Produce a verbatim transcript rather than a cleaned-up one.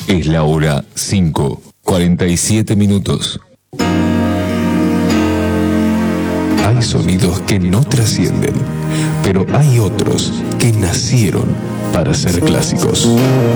Es la hora cinco, cuarenta y siete minutos. Hay sonidos que no trascienden, pero hay otros que nacieron para ser clásicos.